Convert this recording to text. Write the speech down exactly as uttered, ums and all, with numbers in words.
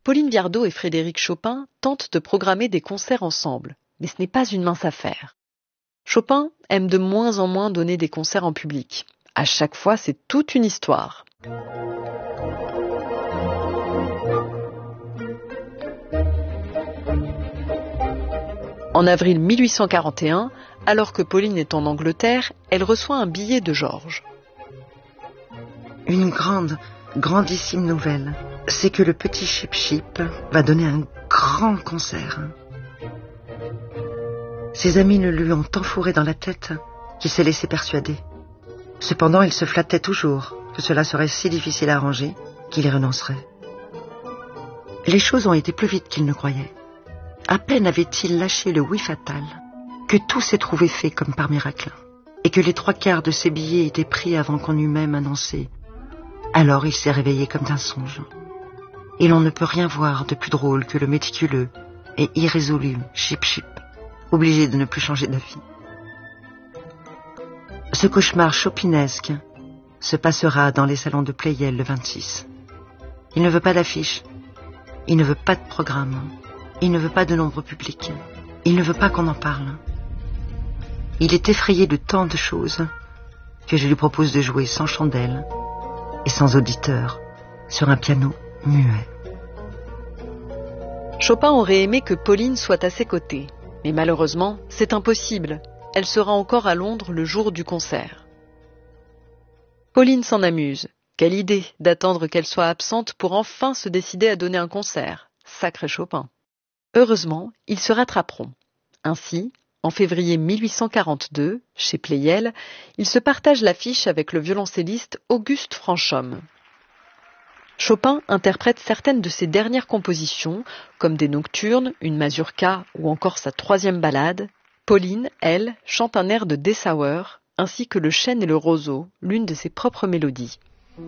Pauline Viardot et Frédéric Chopin tentent de programmer des concerts ensemble, mais ce n'est pas une mince affaire. Chopin aime de moins en moins donner des concerts en public. À chaque fois, c'est toute une histoire. En avril mille huit cent quarante et un, alors que Pauline est en Angleterre, elle reçoit un billet de Georges. Une grande, grandissime nouvelle, c'est que le petit Chip Chip va donner un grand concert. Ses amis le lui ont enfourré dans la tête qu'il s'est laissé persuader. Cependant, il se flattait toujours que cela serait si difficile à arranger qu'il y renoncerait. Les choses ont été plus vite qu'il ne croyait. À peine avait-il lâché le oui fatal que tout s'est trouvé fait comme par miracle, et que les trois quarts de ses billets étaient pris avant qu'on eût même annoncé. Alors il s'est réveillé comme d'un songe. Et l'on ne peut rien voir de plus drôle que le méticuleux et irrésolu Chip Chip, obligé de ne plus changer d'avis. Ce cauchemar chopinesque se passera dans les salons de Pleyel le vingt-six. Il ne veut pas d'affiche, il ne veut pas de programme, il ne veut pas de nombre public, il ne veut pas qu'on en parle. Il est effrayé de tant de choses que je lui propose de jouer sans chandelle et sans auditeur sur un piano muet. Chopin aurait aimé que Pauline soit à ses côtés, mais malheureusement, c'est impossible. Elle sera encore à Londres le jour du concert. Pauline s'en amuse. Quelle idée d'attendre qu'elle soit absente pour enfin se décider à donner un concert. Sacré Chopin. Heureusement, ils se rattraperont. Ainsi, en février mille huit cent quarante-deux, chez Pleyel, il se partage l'affiche avec le violoncelliste Auguste Franchomme. Chopin interprète certaines de ses dernières compositions, comme des nocturnes, une mazurka ou encore sa troisième ballade. Pauline, elle, chante un air de Dessauer, ainsi que le chêne et le roseau, l'une de ses propres mélodies.